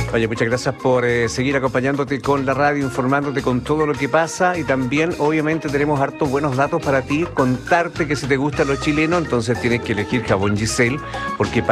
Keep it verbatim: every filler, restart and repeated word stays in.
Oye, muchas gracias por eh, seguir acompañándote con la radio, informándote con todo lo que pasa y también obviamente tenemos hartos buenos datos para ti, contarte que si te gustan los chilenos, entonces tienes que elegir Jabón Giselle porque